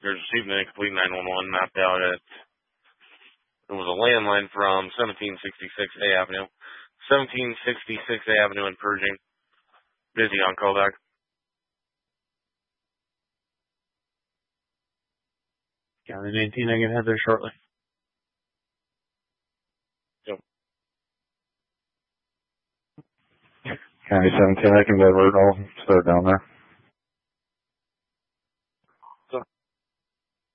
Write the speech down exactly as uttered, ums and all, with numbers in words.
There's received an incomplete nine one one, mapped out at, it was a landline from seventeen sixty-six A Avenue. seventeen sixty-six A Avenue in Pershing. Busy on callback. County nineteen, I can head there shortly. Yep. County seventeen, I can divert. I'll start down there.